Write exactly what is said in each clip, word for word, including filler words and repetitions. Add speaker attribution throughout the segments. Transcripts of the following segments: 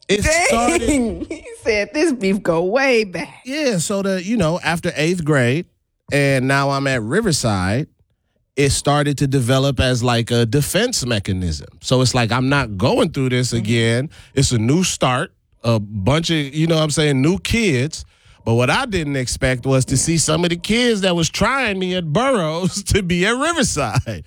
Speaker 1: It
Speaker 2: Dang.
Speaker 1: started.
Speaker 2: He said this beef go way back.
Speaker 1: Yeah, so the you know after eighth grade, and now I'm at Riverside. It started to develop as like a defense mechanism. So it's like I'm not going through this again. It's a new start, a bunch of you know what I'm saying new kids. But what I didn't expect was to see some of the kids that was trying me at Burroughs to be at Riverside.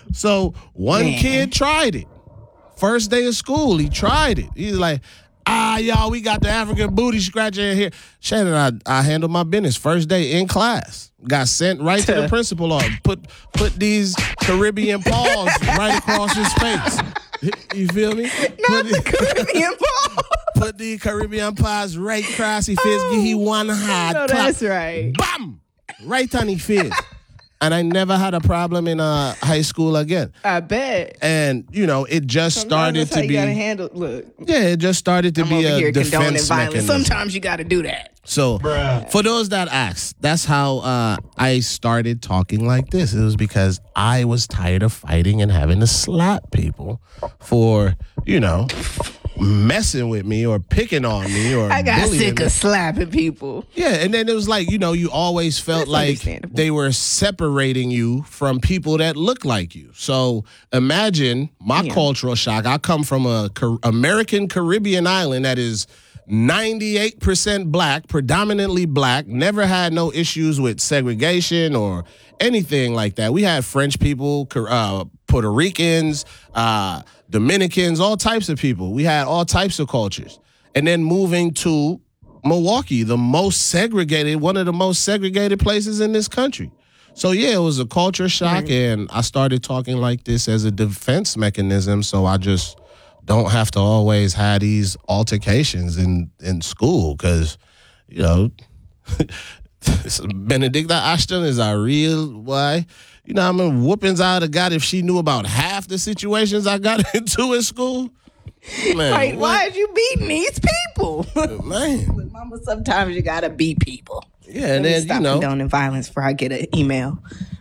Speaker 1: So one
Speaker 2: Man.
Speaker 1: kid tried it. First day of school, he tried it. He's like, ah, y'all, we got the African booty scratcher in here. Shannon, I, I handled my business. First day in class. Got sent right to the principal office. Put, put these Caribbean paws right across his face. You feel me?
Speaker 2: Not
Speaker 1: put
Speaker 2: the Caribbean paw.
Speaker 1: Put the Caribbean paws right across his face. Give he one hard
Speaker 2: No,
Speaker 1: clap.
Speaker 2: that's right.
Speaker 1: Bam! Right on his face. And I never had a problem in uh, high school again.
Speaker 2: I bet.
Speaker 1: And, you know, it just
Speaker 2: Sometimes
Speaker 1: started
Speaker 2: that's how
Speaker 1: to
Speaker 2: you
Speaker 1: be.
Speaker 2: gotta handle. Look,
Speaker 1: Yeah, it just started to
Speaker 2: I'm
Speaker 1: be
Speaker 2: over
Speaker 1: a
Speaker 2: here condoning
Speaker 1: defense
Speaker 2: violence.
Speaker 1: mechanism.
Speaker 2: Sometimes you got to do that.
Speaker 1: So,
Speaker 3: Bruh.
Speaker 1: for those that ask, that's how uh, I started talking like this. It was because I was tired of fighting and having to slap people for, you know, messing with me or picking on me or
Speaker 2: I got
Speaker 1: bullying
Speaker 2: sick
Speaker 1: me.
Speaker 2: of slapping people.
Speaker 1: Yeah, and then it was like, you know, you always felt
Speaker 2: That's
Speaker 1: like
Speaker 2: understandable.
Speaker 1: they were separating you from people that look like you. So imagine my
Speaker 2: Yeah.
Speaker 1: cultural shock. I come from a Car- American Caribbean island that is ninety-eight percent black, predominantly black, never had no issues with segregation or anything like that. We had French people, uh, Puerto Ricans, uh, Dominicans, all types of people. We had all types of cultures. And then moving to Milwaukee, the most segregated, one of the most segregated places in this country. So, yeah, it was a culture shock, and I started talking like this as a defense mechanism, so I just don't have to always have these altercations in, in school because, you know, Benedicta Ashton is our real why. You know, I mean, whoopings I would have got if she knew about half the situations I got into in school. Man,
Speaker 2: Like,
Speaker 1: what?
Speaker 2: why is you beating these people?
Speaker 1: Man.
Speaker 2: Look, Mama, sometimes you gotta beat people.
Speaker 1: Yeah, and
Speaker 2: Let me
Speaker 1: then,
Speaker 2: stop
Speaker 1: you know.
Speaker 2: condoning violence before I get an email.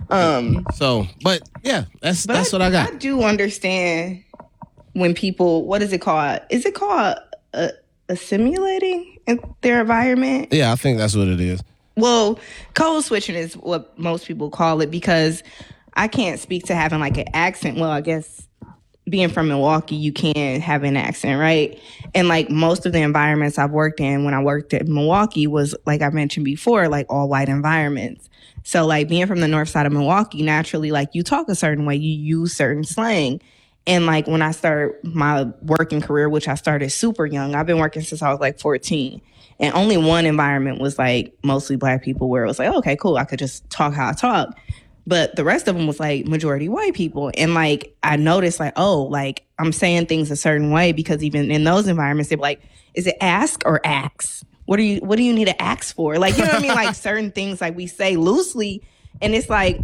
Speaker 2: Um,
Speaker 1: So, but yeah, that's
Speaker 2: but
Speaker 1: that's what I got.
Speaker 2: I do understand when people, what is it called? Is it called uh, assimilating in their environment?
Speaker 1: Yeah, I think that's what it is.
Speaker 2: Well, code switching is what most people call it because I can't speak to having like an accent. Well, I guess being from Milwaukee, you can have an accent, right? And like most of the environments I've worked in when I worked at Milwaukee was, like I mentioned before, like all white environments. So like being from the north side of Milwaukee, naturally, like you talk a certain way, you use certain slang. And like when I started my working career, which I started super young, I've been working since I was like fourteen. And only one environment was like mostly black people where it was like, okay, cool, I could just talk how I talk. But the rest of them was like majority white people. And like I noticed like, oh, like I'm saying things a certain way because even in those environments, they're like, is it ask or ax? What do you what do you need to ask for? Like, you know what I mean? Like certain things like we say loosely. And it's like,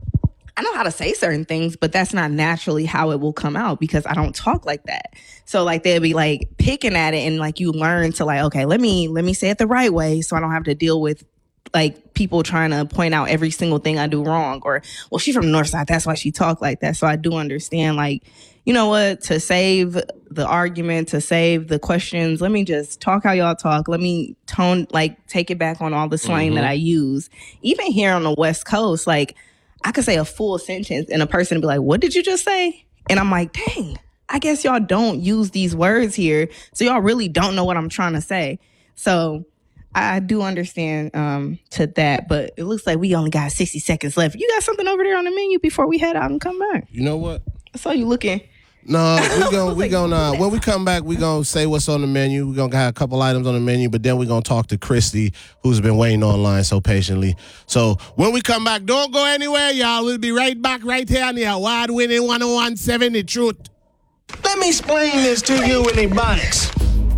Speaker 2: I know how to say certain things, but that's not naturally how it will come out because I don't talk like that. So like they'll be like picking at it and like you learn to like, okay, let me let me say it the right way so I don't have to deal with like people trying to point out every single thing I do wrong or, well, she's from the north side, that's why she talk like that. So I do understand like, you know what, to save the argument, to save the questions, let me just talk how y'all talk. Let me tone, like take it back on all the slang
Speaker 1: Mm-hmm.
Speaker 2: that I use. Even here on the West Coast, like I could say a full sentence and a person would be like, what did you just say? And I'm like, dang, I guess y'all don't use these words here. So y'all really don't know what I'm trying to say. So I do understand um, to that, but it looks like we only got sixty seconds left. You got something over there on the menu before we head out and come back?
Speaker 1: You know what?
Speaker 2: I saw you looking.
Speaker 1: No, we gonna
Speaker 2: was
Speaker 1: we
Speaker 2: like,
Speaker 1: gonna uh,
Speaker 2: "What's
Speaker 1: when we come back, we gonna say what's on the menu. We're gonna have a couple items on the menu, but then we're gonna talk to Christy, who's been waiting online so patiently. So when we come back, don't go anywhere, y'all. We'll be right back right here on the award-winning one oh one seven The Truth.
Speaker 3: Let me explain this to you in Ebonics.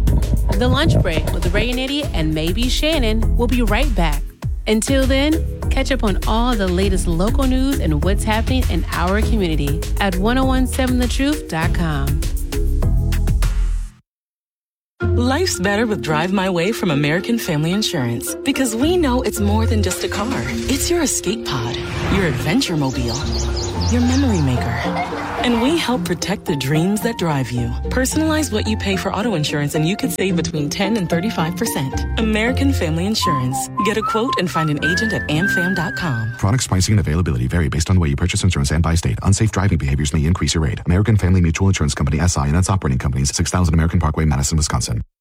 Speaker 4: The Lunch Break with Ray and Idiot and maybe Shannon will be right back. Until then, catch up on all the latest local news and what's happening in our community at ten seventeen the truth dot com.
Speaker 5: Life's better with Drive My Way from American Family Insurance because we know it's more than just a car. It's your escape pod, your adventure mobile. your memory maker. And we help protect the dreams that drive you. Personalize what you pay for auto insurance and you could save between ten and thirty-five percent. American Family Insurance. Get a quote and find an agent at am fam dot com.
Speaker 6: Products, pricing, and availability vary based on the way you purchase insurance and by state. Unsafe driving behaviors may increase your rate. American Family Mutual Insurance Company, S I and its operating companies, six thousand American Parkway, Madison, Wisconsin.